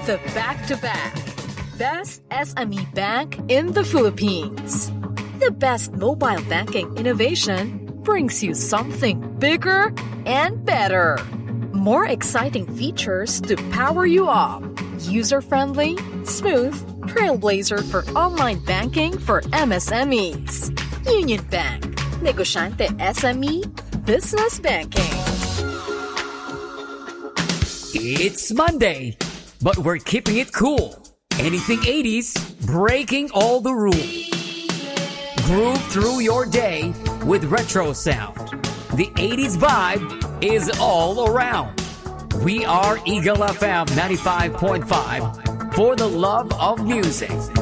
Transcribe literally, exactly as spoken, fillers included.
the back-to-back Best S M E Bank in the Philippines. The best mobile banking innovation brings you something bigger and better. More exciting features to power you up. User-friendly, smooth, trailblazer for online banking for M S M Es. Union Bank. Negosyante S M E Business Banking. It's Monday, but we're keeping it cool. Anything eighties, breaking all the rules. Groove through your day with retro sound. The eighties vibe is all around. We are Eagle F M ninety-five point five for the love of music.